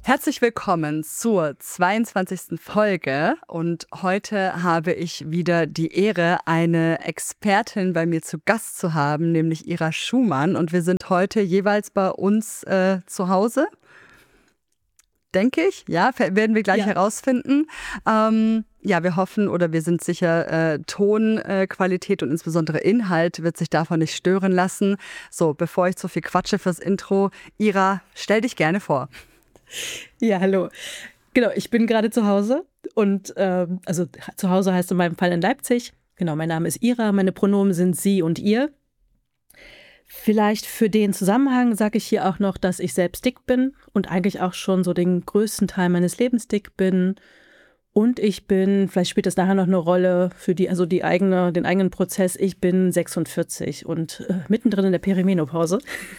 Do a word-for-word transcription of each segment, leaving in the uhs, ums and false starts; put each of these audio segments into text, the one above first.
Herzlich willkommen zur zweiundzwanzigsten Folge und heute habe ich wieder die Ehre, eine Expertin bei mir zu Gast zu haben, nämlich Ira Schumann, und wir sind heute jeweils bei uns äh, zu Hause, denke ich, ja, werden wir gleich ja. herausfinden. Ähm, ja, wir hoffen oder wir sind sicher, äh, Tonqualität äh, und insbesondere Inhalt wird sich davon nicht stören lassen. So, bevor ich zu viel quatsche fürs Intro, Ira, stell dich gerne vor. Ja, hallo. Genau, ich bin gerade zu Hause und ähm, also zu Hause heißt in meinem Fall in Leipzig. Genau, mein Name ist Ira, meine Pronomen sind sie und ihr. Vielleicht für den Zusammenhang sage ich hier auch noch, dass ich selbst dick bin und eigentlich auch schon so den größten Teil meines Lebens dick bin. Und ich bin, vielleicht spielt das nachher noch eine Rolle für die, also die eigene, den eigenen Prozess, ich bin sechsundvierzig und äh, mittendrin in der Perimenopause.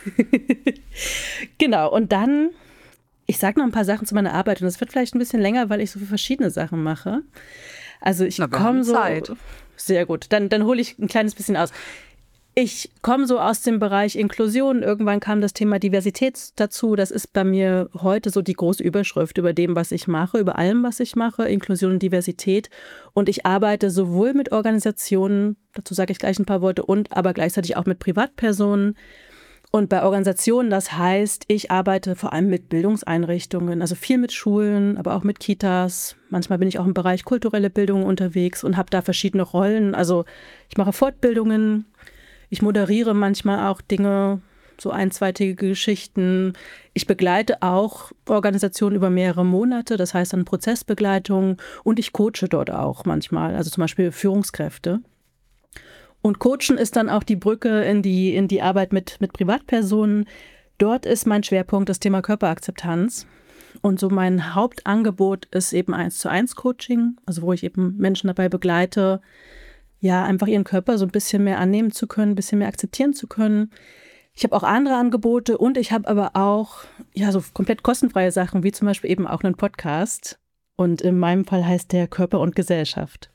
Genau, und dann... Ich sage noch ein paar Sachen zu meiner Arbeit und das wird vielleicht ein bisschen länger, weil ich so viele verschiedene Sachen mache. Also ich komme so... Zeit. Sehr gut, dann, dann hole ich ein kleines bisschen aus. Ich komme so aus dem Bereich Inklusion. Irgendwann kam das Thema Diversität dazu. Das ist bei mir heute so die große Überschrift über dem, was ich mache, über allem, was ich mache, Inklusion und Diversität. Und ich arbeite sowohl mit Organisationen, dazu sage ich gleich ein paar Worte, und aber gleichzeitig auch mit Privatpersonen. Und bei Organisationen, das heißt, ich arbeite vor allem mit Bildungseinrichtungen, also viel mit Schulen, aber auch mit Kitas. Manchmal bin ich auch im Bereich kulturelle Bildung unterwegs und habe da verschiedene Rollen. Also ich mache Fortbildungen, ich moderiere manchmal auch Dinge, so einzweitige Geschichten. Ich begleite auch Organisationen über mehrere Monate, das heißt dann Prozessbegleitung, und ich coache dort auch manchmal, also zum Beispiel Führungskräfte. Und Coachen ist dann auch die Brücke in die, in die Arbeit mit, mit Privatpersonen. Dort ist mein Schwerpunkt das Thema Körperakzeptanz. Und so mein Hauptangebot ist eben eins zu eins Coaching, also wo ich eben Menschen dabei begleite, ja, einfach ihren Körper so ein bisschen mehr annehmen zu können, ein bisschen mehr akzeptieren zu können. Ich habe auch andere Angebote und ich habe aber auch, ja, so komplett kostenfreie Sachen, wie zum Beispiel eben auch einen Podcast. Und in meinem Fall heißt der Körper und Gesellschaft.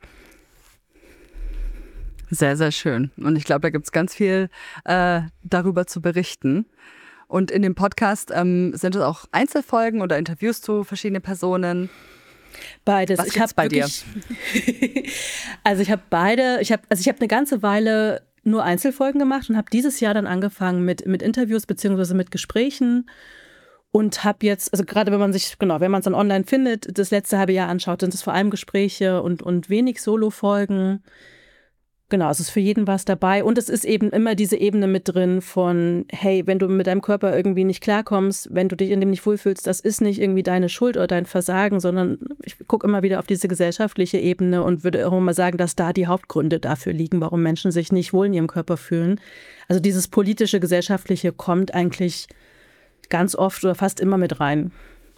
Sehr, sehr schön. Und ich glaube, da gibt es ganz viel äh, darüber zu berichten. Und in dem Podcast ähm, sind es auch Einzelfolgen oder Interviews zu verschiedenen Personen? Beides. Was gibt's bei dir? Also ich habe beide, ich habe also ich habe eine ganze Weile nur Einzelfolgen gemacht und habe dieses Jahr dann angefangen mit, mit Interviews beziehungsweise mit Gesprächen. Und habe jetzt, also gerade wenn man sich, genau, wenn man es dann online findet, das letzte halbe Jahr anschaut, sind es vor allem Gespräche und, und wenig Solo-Folgen. Genau, es ist für jeden was dabei und es ist eben immer diese Ebene mit drin von, hey, wenn du mit deinem Körper irgendwie nicht klarkommst, wenn du dich in dem nicht wohlfühlst, das ist nicht irgendwie deine Schuld oder dein Versagen, sondern ich gucke immer wieder auf diese gesellschaftliche Ebene und würde auch immer sagen, dass da die Hauptgründe dafür liegen, warum Menschen sich nicht wohl in ihrem Körper fühlen. Also dieses politische, gesellschaftliche kommt eigentlich ganz oft oder fast immer mit rein.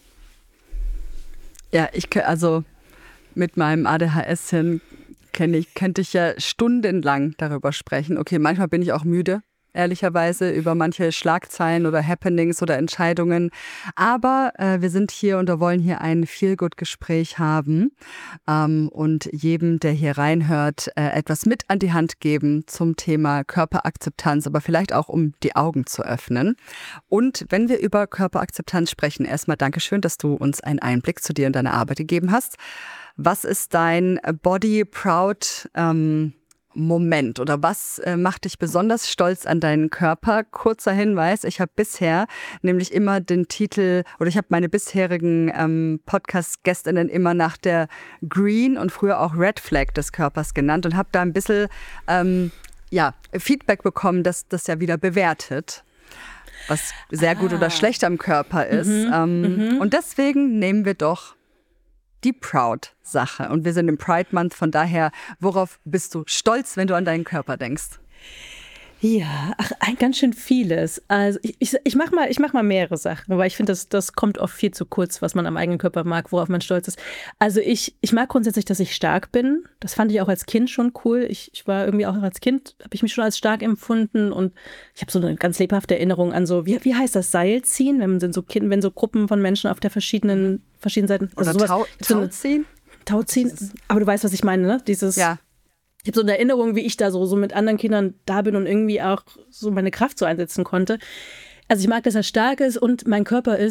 Ja, ich also mit meinem A D H S hin Kenne ich, könnte ich ja stundenlang darüber sprechen. Okay, manchmal bin ich auch müde, ehrlicherweise, über manche Schlagzeilen oder Happenings oder Entscheidungen. Aber äh, wir sind hier und wir wollen hier ein Feel-Good-Gespräch haben ähm, und jedem, der hier reinhört, äh, etwas mit an die Hand geben zum Thema Körperakzeptanz, aber vielleicht auch, um die Augen zu öffnen. Und wenn wir über Körperakzeptanz sprechen, erstmal Dankeschön, dass du uns einen Einblick zu dir und deiner Arbeit gegeben hast. Was ist dein Body Proud ähm, Moment oder was äh, macht dich besonders stolz an deinen Körper? Kurzer Hinweis, ich habe bisher nämlich immer den Titel oder ich habe meine bisherigen ähm, Podcast-Gästinnen immer nach der Green und früher auch Red Flag des Körpers genannt und habe da ein bisschen ähm, ja, Feedback bekommen, dass das ja wieder bewertet, was sehr ah. gut oder schlecht am Körper ist. Mhm, ähm, mhm. Und deswegen nehmen wir doch die Proud-Sache. Und wir sind im Pride Month, von daher, worauf bist du stolz, wenn du an deinen Körper denkst? Ja, ach, ein ganz schön vieles. Also ich, ich, ich mache mal, ich mach mal mehrere Sachen, weil ich finde, das, das kommt oft viel zu kurz, was man am eigenen Körper mag, worauf man stolz ist. Also ich, ich mag grundsätzlich, dass ich stark bin. Das fand ich auch als Kind schon cool. Ich, ich war irgendwie auch als Kind, habe ich mich schon als stark empfunden und ich habe so eine ganz lebhafte Erinnerung an so, wie, wie heißt das, Seilziehen, wenn, man so, wenn so Gruppen von Menschen auf der verschiedenen, verschiedenen Seiten. Also Oder sowas, Tau, Tauziehen? Tauziehen, aber du weißt, was ich meine, ne? Dieses... Ja. Ich habe so eine Erinnerung, wie ich da so, so mit anderen Kindern da bin und irgendwie auch so meine Kraft so einsetzen konnte. Also ich mag, dass er stark ist und mein Körper ist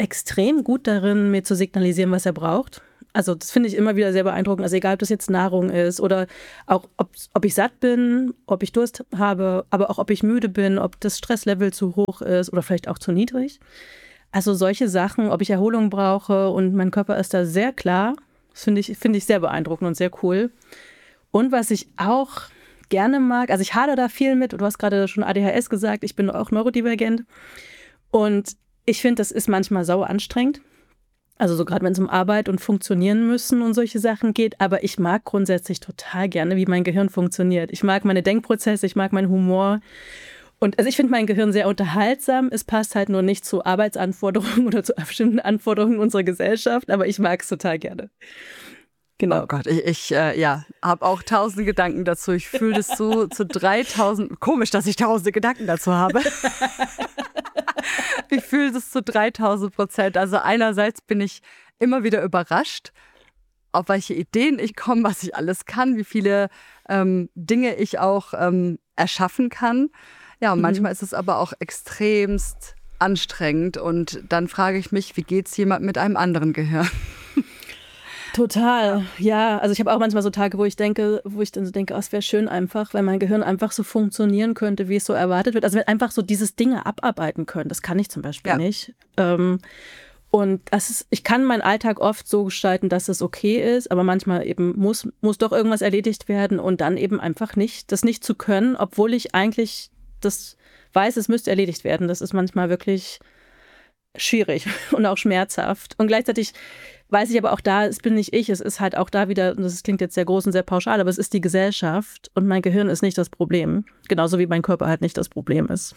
extrem gut darin, mir zu signalisieren, was er braucht. Also das finde ich immer wieder sehr beeindruckend. Also egal, ob das jetzt Nahrung ist oder auch, ob, ob ich satt bin, ob ich Durst habe, aber auch, ob ich müde bin, ob das Stresslevel zu hoch ist oder vielleicht auch zu niedrig. Also solche Sachen, ob ich Erholung brauche und mein Körper ist da sehr klar. Das finde ich, finde ich sehr beeindruckend und sehr cool. Und was ich auch gerne mag, also ich hadere da viel mit, du hast gerade schon A D H S gesagt, ich bin auch neurodivergent und ich finde, das ist manchmal sau anstrengend. Also so gerade wenn es um Arbeit und Funktionieren müssen und solche Sachen geht. Aber ich mag grundsätzlich total gerne, wie mein Gehirn funktioniert. Ich mag meine Denkprozesse, ich mag meinen Humor. Und also ich finde mein Gehirn sehr unterhaltsam. Es passt halt nur nicht zu Arbeitsanforderungen oder zu bestimmten Anforderungen unserer Gesellschaft. Aber ich mag es total gerne. Genau. Oh Gott, ich, ich äh, ja, habe auch tausende Gedanken dazu. Ich fühle das so zu dreitausend. Komisch, dass ich tausende Gedanken dazu habe. Ich fühle das zu dreitausend Prozent. Also einerseits bin ich immer wieder überrascht, auf welche Ideen ich komme, was ich alles kann, wie viele ähm, Dinge ich auch ähm, erschaffen kann. Ja, und mhm. manchmal ist es aber auch extremst anstrengend. Und dann frage ich mich, wie geht es jemand mit einem anderen Gehirn? Total, ja. Also ich habe auch manchmal so Tage, wo ich denke, wo ich dann so denke, oh, es wäre schön einfach, wenn mein Gehirn einfach so funktionieren könnte, wie es so erwartet wird. Also wenn einfach so dieses Dinge abarbeiten können, das kann ich zum Beispiel ja. nicht. Ähm, und das ist, ich kann meinen Alltag oft so gestalten, dass es okay ist, aber manchmal eben muss, muss doch irgendwas erledigt werden und dann eben einfach nicht, das nicht zu können, obwohl ich eigentlich das weiß, es müsste erledigt werden. Das ist manchmal wirklich schwierig und auch schmerzhaft. Und gleichzeitig weiß ich aber auch da, es bin nicht ich, es ist halt auch da wieder, und das klingt jetzt sehr groß und sehr pauschal, aber es ist die Gesellschaft und mein Gehirn ist nicht das Problem. Genauso wie mein Körper halt nicht das Problem ist.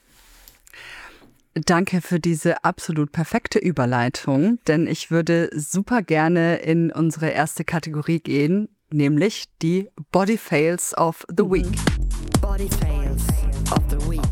Danke für diese absolut perfekte Überleitung, denn ich würde super gerne in unsere erste Kategorie gehen, nämlich die Body Fails of the Week. Body Fails of the Week.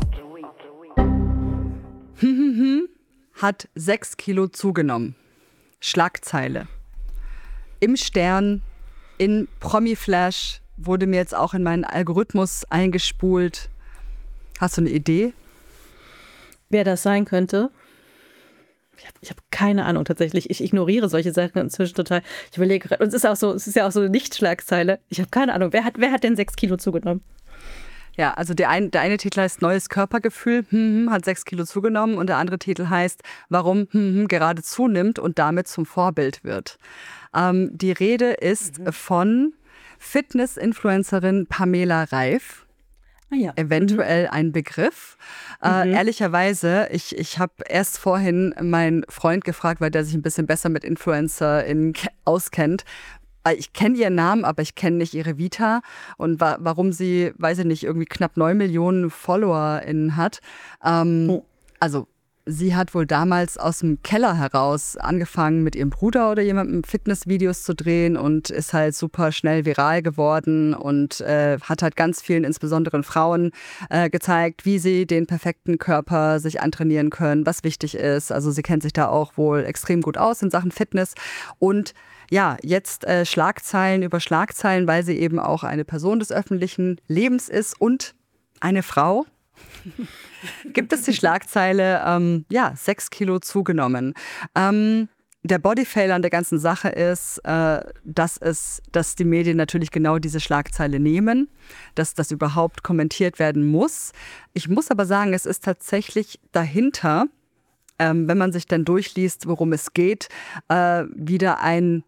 Hat sechs Kilo zugenommen. Schlagzeile. Im Stern, in Promi-Flash, wurde mir jetzt auch in meinen Algorithmus eingespult. Hast du eine Idee? Wer das sein könnte? Ich habe ich hab keine Ahnung tatsächlich. Ich ignoriere solche Sachen inzwischen total. Ich überlege gerade, und es ist auch so, es ist ja auch so eine Nicht-Schlagzeile. Ich habe keine Ahnung. Wer hat, wer hat denn sechs Kilo zugenommen? Ja, also der, ein, der eine Titel heißt Neues Körpergefühl, hm, hm, hat sechs Kilo zugenommen und der andere Titel heißt Warum hm, hm, gerade zunimmt und damit zum Vorbild wird. Ähm, die Rede ist mhm. von Fitness-Influencerin Pamela Reif. Ah ja. Eventuell mhm. ein Begriff. Äh, mhm. Ehrlicherweise, ich, ich habe erst vorhin meinen Freund gefragt, weil der sich ein bisschen besser mit InfluencerInnen auskennt. Ich kenne ihren Namen, aber ich kenne nicht ihre Vita und wa- warum sie, weiß ich nicht, irgendwie knapp neun Millionen FollowerInnen hat. Ähm, oh. Also sie hat wohl damals aus dem Keller heraus angefangen, mit ihrem Bruder oder jemandem Fitnessvideos zu drehen und ist halt super schnell viral geworden und äh, hat halt ganz vielen, insbesondere Frauen, äh, gezeigt, wie sie den perfekten Körper sich antrainieren können, was wichtig ist. Also sie kennt sich da auch wohl extrem gut aus in Sachen Fitness und ja, jetzt äh, Schlagzeilen über Schlagzeilen, weil sie eben auch eine Person des öffentlichen Lebens ist und eine Frau. Gibt es die Schlagzeile, ähm, ja, sechs Kilo zugenommen. Ähm, der Bodyfail an der ganzen Sache ist, äh, dass, es, dass die Medien natürlich genau diese Schlagzeile nehmen, dass das überhaupt kommentiert werden muss. Ich muss aber sagen, es ist tatsächlich dahinter, ähm, wenn man sich dann durchliest, worum es geht, äh, wieder ein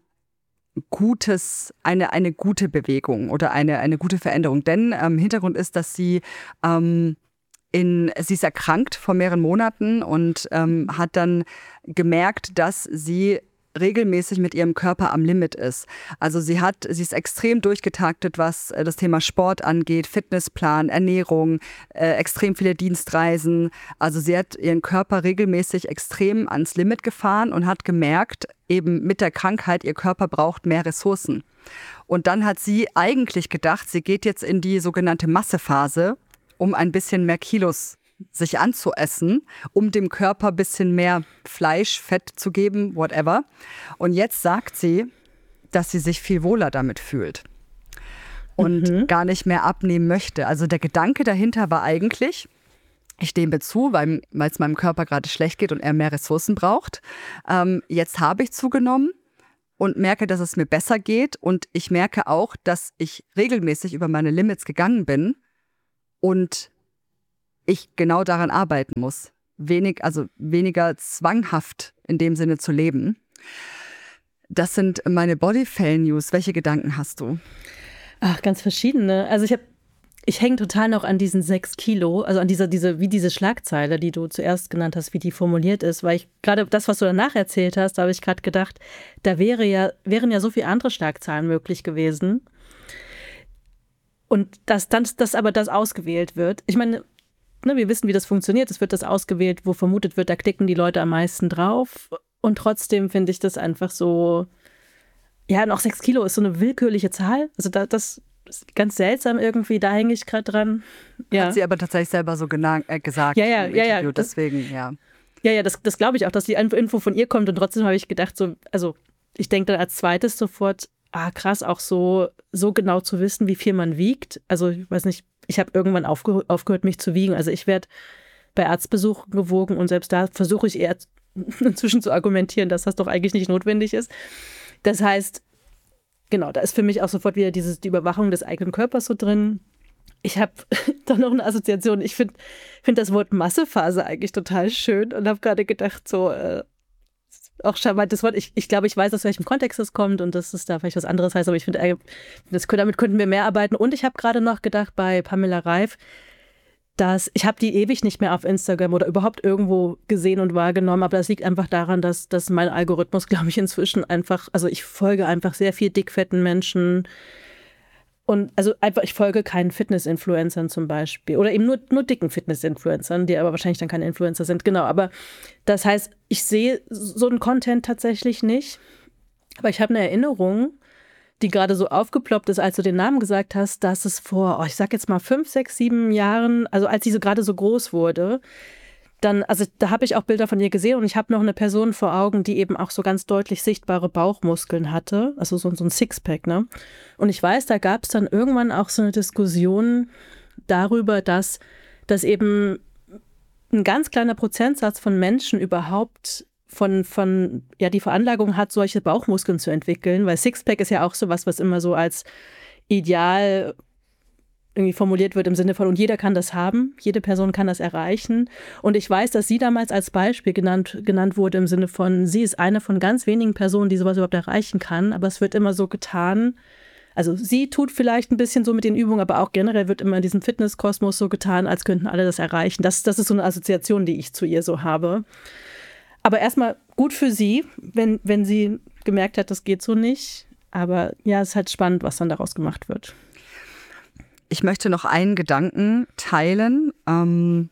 gutes, eine, eine gute Bewegung oder eine, eine gute Veränderung. Denn ähm, Hintergrund ist, dass sie ähm, in, sie ist erkrankt vor mehreren Monaten und ähm, hat dann gemerkt, dass sie regelmäßig mit ihrem Körper am Limit ist. Also sie hat, sie ist extrem durchgetaktet, was äh, das Thema Sport angeht, Fitnessplan, Ernährung, äh, extrem viele Dienstreisen. Also sie hat ihren Körper regelmäßig extrem ans Limit gefahren und hat gemerkt, eben mit der Krankheit, ihr Körper braucht mehr Ressourcen. Und dann hat sie eigentlich gedacht, sie geht jetzt in die sogenannte Massephase, um ein bisschen mehr Kilos sich anzuessen, um dem Körper ein bisschen mehr Fleisch, Fett zu geben, whatever. Und jetzt sagt sie, dass sie sich viel wohler damit fühlt und mhm. gar nicht mehr abnehmen möchte. Also der Gedanke dahinter war eigentlich, Ich stehe ihm zu, weil es meinem Körper gerade schlecht geht und er mehr Ressourcen braucht. Ähm, jetzt habe ich zugenommen und merke, dass es mir besser geht. Und ich merke auch, dass ich regelmäßig über meine Limits gegangen bin und ich genau daran arbeiten muss. Wenig, also weniger zwanghaft in dem Sinne zu leben. Das sind meine Bodyfail-News. Welche Gedanken hast du? Ach, ganz verschiedene. Also ich habe Ich hänge total noch an diesen sechs Kilo, also an dieser, diese, wie diese Schlagzeile, die du zuerst genannt hast, wie die formuliert ist, weil ich gerade das, was du danach erzählt hast, da habe ich gerade gedacht, da wäre ja, wären ja so viele andere Schlagzeilen möglich gewesen. Und dass dann, dass aber das ausgewählt wird. Ich meine, ne, wir wissen, wie das funktioniert. Es wird das ausgewählt, wo vermutet wird, da klicken die Leute am meisten drauf. Und trotzdem finde ich das einfach so, ja, noch sechs Kilo ist so eine willkürliche Zahl. Also da, das ist ganz seltsam irgendwie, da hänge ich gerade dran. Ja. Hat sie aber tatsächlich selber so gena- äh, gesagt ja, ja, im ja, Interview, ja, das, deswegen, ja. Ja, ja, das, das glaube ich auch, dass die Info von ihr kommt und trotzdem habe ich gedacht, so, also ich denke dann als zweites sofort, ah krass, auch so, so genau zu wissen, wie viel man wiegt. Also ich weiß nicht, ich habe irgendwann aufge- aufgehört, mich zu wiegen. Also ich werde bei Arztbesuchen gewogen und selbst da versuche ich eher inzwischen zu argumentieren, dass das doch eigentlich nicht notwendig ist. Das heißt, genau, da ist für mich auch sofort wieder dieses, die Überwachung des eigenen Körpers so drin. Ich habe da noch eine Assoziation. Ich finde find das Wort Massephase eigentlich total schön und habe gerade gedacht, so, äh, auch charmantes Wort. Ich, ich glaube, ich weiß, aus welchem Kontext es kommt und dass es da vielleicht was anderes heißt, aber ich finde, das, damit könnten wir mehr arbeiten. Und ich habe gerade noch gedacht bei Pamela Reif, dass ich habe die ewig nicht mehr auf Instagram oder überhaupt irgendwo gesehen und wahrgenommen, aber das liegt einfach daran, dass, dass mein Algorithmus, glaube ich, inzwischen einfach, also ich folge einfach sehr viel dickfetten Menschen und also einfach, ich folge keinen Fitness-Influencern zum Beispiel oder eben nur, nur dicken Fitness-Influencern, die aber wahrscheinlich dann keine Influencer sind, genau, aber das heißt, ich sehe so einen Content tatsächlich nicht, aber ich habe eine Erinnerung, die gerade so aufgeploppt ist, als du den Namen gesagt hast, dass es vor, oh, ich sag jetzt mal fünf, sechs, sieben Jahren, also als sie so gerade so groß wurde, dann, also da habe ich auch Bilder von ihr gesehen und ich habe noch eine Person vor Augen, die eben auch so ganz deutlich sichtbare Bauchmuskeln hatte, also so, so ein Sixpack, ne? Und ich weiß, da gab es dann irgendwann auch so eine Diskussion darüber, dass, dass eben ein ganz kleiner Prozentsatz von Menschen überhaupt von, von, ja, die Veranlagung hat, solche Bauchmuskeln zu entwickeln, weil Sixpack ist ja auch sowas, was immer so als Ideal irgendwie formuliert wird im Sinne von, und jeder kann das haben, jede Person kann das erreichen. Und ich weiß, dass sie damals als Beispiel genannt, genannt wurde im Sinne von, sie ist eine von ganz wenigen Personen, die sowas überhaupt erreichen kann, aber es wird immer so getan, also sie tut vielleicht ein bisschen so mit den Übungen, aber auch generell wird immer in diesem Fitnesskosmos so getan, als könnten alle das erreichen. Das, das ist so eine Assoziation, die ich zu ihr so habe. Aber erstmal gut für sie, wenn, wenn sie gemerkt hat, das geht so nicht. Aber ja, es ist halt spannend, was dann daraus gemacht wird. Ich möchte noch einen Gedanken teilen, ähm,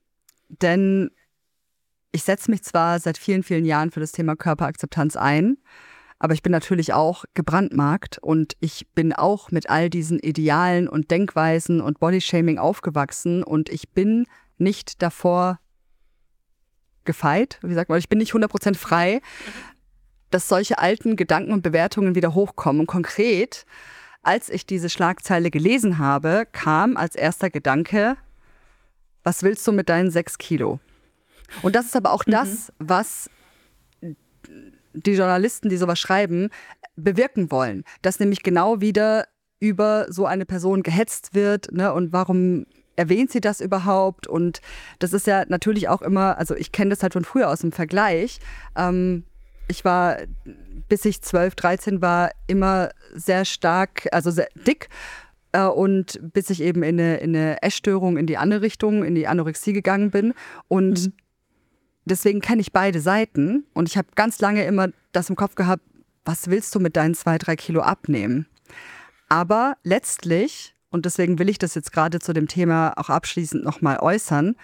denn ich setze mich zwar seit vielen, vielen Jahren für das Thema Körperakzeptanz ein, aber ich bin natürlich auch gebrandmarkt und ich bin auch mit all diesen Idealen und Denkweisen und Bodyshaming aufgewachsen und ich bin nicht davor gefeit, wie sagt man, ich bin nicht hundert Prozent frei, dass solche alten Gedanken und Bewertungen wieder hochkommen. Und konkret, als ich diese Schlagzeile gelesen habe, kam als erster Gedanke, was willst du mit deinen sechs Kilo? Und das ist aber auch mhm. das, was die Journalisten, die sowas schreiben, bewirken wollen. Dass nämlich genau wieder über so eine Person gehetzt wird, ne? Und warum erwähnt sie das überhaupt? Und das ist ja natürlich auch immer, also ich kenne das halt von früher aus dem Vergleich. Ähm, ich war, bis ich zwölf, dreizehn war, immer sehr stark, also sehr dick. Äh, und bis ich eben in eine, in eine Essstörung in die andere Richtung, in die Anorexie gegangen bin. Und mhm. deswegen kenne ich beide Seiten. Und ich habe ganz lange immer das im Kopf gehabt, was willst du mit deinen zwei, drei Kilo abnehmen? Aber letztlich, und deswegen will ich das jetzt gerade zu dem Thema auch abschließend nochmal äußern,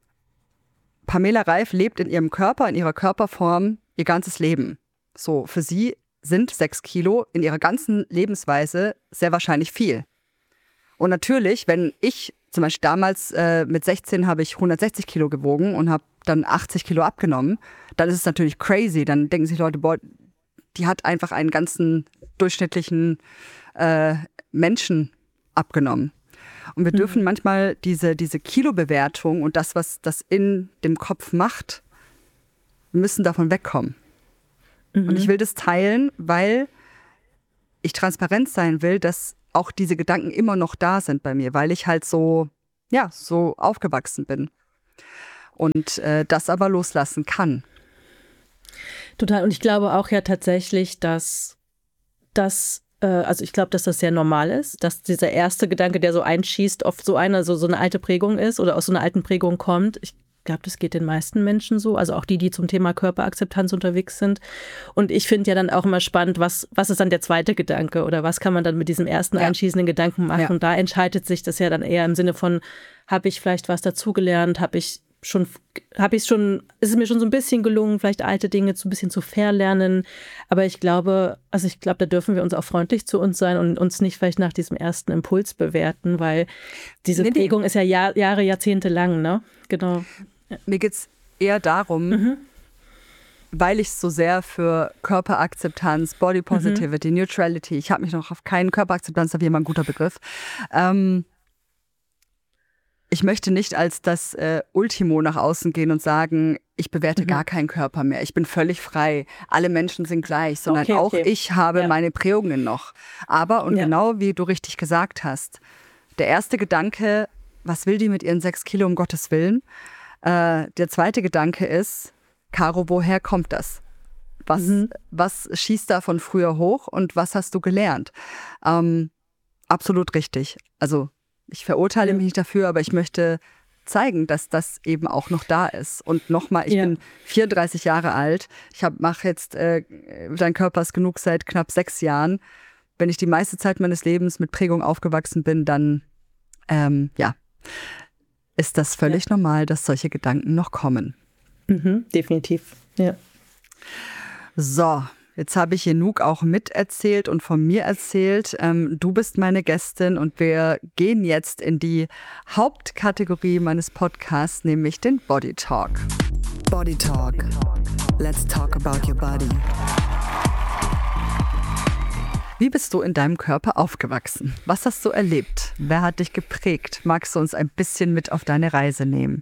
Pamela Reif lebt in ihrem Körper, in ihrer Körperform ihr ganzes Leben. So, für sie sind sechs Kilo in ihrer ganzen Lebensweise sehr wahrscheinlich viel. Und natürlich, wenn ich, zum Beispiel damals äh, mit sechzehn habe ich hundertsechzig Kilo gewogen und habe dann achtzig Kilo abgenommen, dann ist es natürlich crazy. Dann denken sich Leute, boah, die hat einfach einen ganzen durchschnittlichen äh, Menschen abgenommen. Und wir Mhm. dürfen manchmal diese, diese Kilobewertung und das, was das in dem Kopf macht, wir müssen davon wegkommen. Mhm. Und ich will das teilen, weil ich transparent sein will, dass auch diese Gedanken immer noch da sind bei mir, weil ich halt so, ja, so aufgewachsen bin. Und äh, das aber loslassen kann. Total. Und ich glaube auch ja tatsächlich, dass das, äh, also ich glaube, dass das sehr normal ist, dass dieser erste Gedanke, der so einschießt, oft so eine, so, so eine alte Prägung ist oder aus so einer alten Prägung kommt. Ich glaube, das geht den meisten Menschen so, also auch die, die zum Thema Körperakzeptanz unterwegs sind. Und ich finde ja dann auch immer spannend, was, was ist dann der zweite Gedanke oder was kann man dann mit diesem ersten ja. einschießenden Gedanken machen? Ja. Und da entscheidet sich das ja dann eher im Sinne von, habe ich vielleicht was dazugelernt, habe ich schon, habe ich schon, ist es mir schon so ein bisschen gelungen, vielleicht alte Dinge so ein bisschen zu verlernen. Aber ich glaube, also ich glaube, da dürfen wir uns auch freundlich zu uns sein und uns nicht vielleicht nach diesem ersten Impuls bewerten, weil diese nee, Prägung nee. ist ja Jahr, Jahre, Jahrzehnte lang, ne? Genau. Mir geht es eher darum, Mhm. weil ich so sehr für Körperakzeptanz, Body Positivity, mhm. Neutrality, ich habe mich noch auf keinen Körperakzeptanz, da wäre mal ein guter Begriff, ähm, ich möchte nicht als das äh, Ultimo nach außen gehen und sagen, ich bewerte mhm. gar keinen Körper mehr. Ich bin völlig frei. Alle Menschen sind gleich, sondern okay, auch okay. ich habe ja. meine Prägungen noch. Aber, und ja. genau wie du richtig gesagt hast, der erste Gedanke, was will die mit ihren sechs Kilo, um Gottes Willen? Äh, der zweite Gedanke ist, Caro, woher kommt das? Was, mhm. was schießt da von früher hoch und was hast du gelernt? Ähm, absolut richtig. Also ich verurteile mich nicht dafür, aber ich möchte zeigen, dass das eben auch noch da ist. Und nochmal, ich ja. bin vierunddreißig Jahre alt. Ich mache jetzt äh, Dein Körper ist genug seit knapp sechs Jahren. Wenn ich die meiste Zeit meines Lebens mit Prägung aufgewachsen bin, dann ähm, ja, ist das völlig ja. normal, dass solche Gedanken noch kommen. Mhm, definitiv, ja. So. Jetzt habe ich genug auch miterzählt und von mir erzählt. Ähm, du bist meine Gästin und wir gehen jetzt in die Hauptkategorie meines Podcasts, nämlich den Body Talk. Body Talk. Let's talk about your body. Wie bist du in deinem Körper aufgewachsen? Was hast du erlebt? Wer hat dich geprägt? Magst du uns ein bisschen mit auf deine Reise nehmen?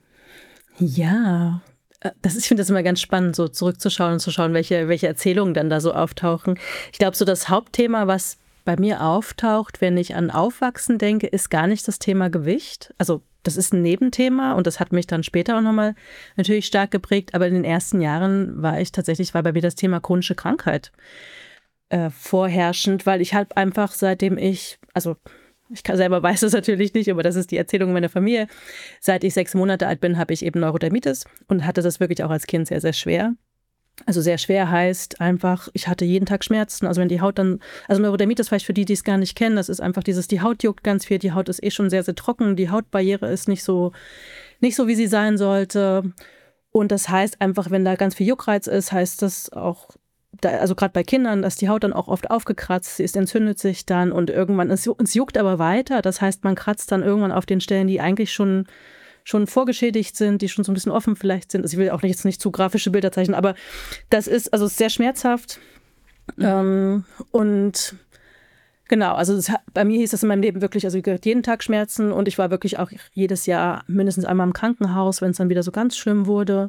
Ja, Das ist, ich finde das immer ganz spannend, so zurückzuschauen und zu schauen, welche, welche Erzählungen dann da so auftauchen. Ich glaube, so das Hauptthema, was bei mir auftaucht, wenn ich an Aufwachsen denke, ist gar nicht das Thema Gewicht. Also das ist ein Nebenthema und das hat mich dann später auch nochmal natürlich stark geprägt. Aber in den ersten Jahren war ich tatsächlich, war bei mir das Thema chronische Krankheit äh, vorherrschend, weil ich halt einfach seitdem ich, also ich selber weiß das natürlich nicht, aber das ist die Erzählung meiner Familie. Seit ich sechs Monate alt bin, habe ich eben Neurodermitis und hatte das wirklich auch als Kind sehr, sehr schwer. Also sehr schwer heißt einfach, ich hatte jeden Tag Schmerzen. Also wenn die Haut dann, also Neurodermitis vielleicht für die, die es gar nicht kennen, das ist einfach dieses, die Haut juckt ganz viel, die Haut ist eh schon sehr, sehr trocken, die Hautbarriere ist nicht so, nicht so, wie sie sein sollte. Und das heißt einfach, wenn da ganz viel Juckreiz ist, heißt das auch, Da, also gerade bei Kindern, dass die Haut dann auch oft aufgekratzt ist, entzündet sich dann und irgendwann, es, es juckt aber weiter. Das heißt, man kratzt dann irgendwann auf den Stellen, die eigentlich schon, schon vorgeschädigt sind, die schon so ein bisschen offen vielleicht sind. Also ich will auch nicht, jetzt nicht zu grafische Bilder zeichnen, aber das ist also sehr schmerzhaft. Mhm. Ähm, und genau, also das, bei mir hieß das in meinem Leben wirklich, also ich hatte jeden Tag Schmerzen und ich war wirklich auch jedes Jahr mindestens einmal im Krankenhaus, wenn es dann wieder so ganz schlimm wurde.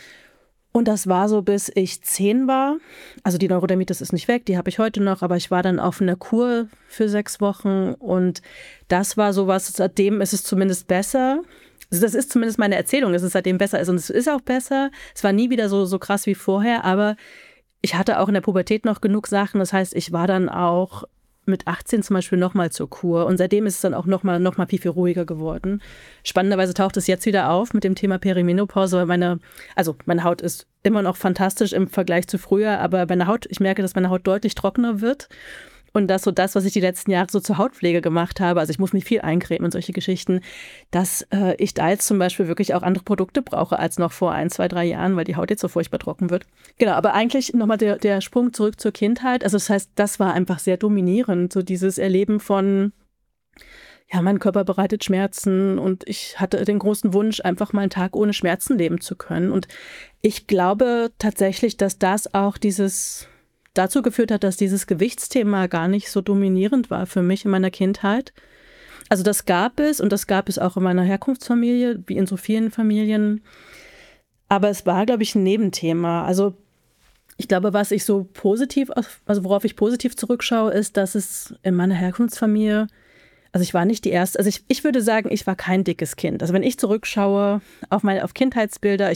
Und das war so, bis ich zehn war. Also die Neurodermitis ist nicht weg, die habe ich heute noch, aber ich war dann auf einer Kur für sechs Wochen und das war sowas, seitdem ist es zumindest besser. Also das ist zumindest meine Erzählung, dass es seitdem besser ist und es ist auch besser. Es war nie wieder so, so krass wie vorher, aber ich hatte auch in der Pubertät noch genug Sachen. Das heißt, ich war dann auch mit achtzehn zum Beispiel nochmal zur Kur und seitdem ist es dann auch nochmal noch mal viel, viel ruhiger geworden. Spannenderweise taucht es jetzt wieder auf mit dem Thema Perimenopause, weil meine, also meine Haut ist immer noch fantastisch im Vergleich zu früher, aber meine Haut, ich merke, dass meine Haut deutlich trockener wird und dass so das, was ich die letzten Jahre so zur Hautpflege gemacht habe, also ich muss mich viel eincremen und solche Geschichten, dass äh, ich da jetzt zum Beispiel wirklich auch andere Produkte brauche als noch vor ein, zwei, drei Jahren, weil die Haut jetzt so furchtbar trocken wird. Genau, aber eigentlich nochmal der, der Sprung zurück zur Kindheit. Also das heißt, das war einfach sehr dominierend, so dieses Erleben von, ja, mein Körper bereitet Schmerzen und ich hatte den großen Wunsch, einfach mal einen Tag ohne Schmerzen leben zu können. Und ich glaube tatsächlich, dass das auch dieses dazu geführt hat, dass dieses Gewichtsthema gar nicht so dominierend war für mich in meiner Kindheit. Also das gab es und das gab es auch in meiner Herkunftsfamilie, wie in so vielen Familien. Aber es war, glaube ich, ein Nebenthema. Also ich glaube, was ich so positiv, also worauf ich positiv zurückschaue, ist, dass es in meiner Herkunftsfamilie, also ich war nicht die erste, also ich, ich würde sagen, ich war kein dickes Kind. Also wenn ich zurückschaue auf meine auf Kindheitsbilder,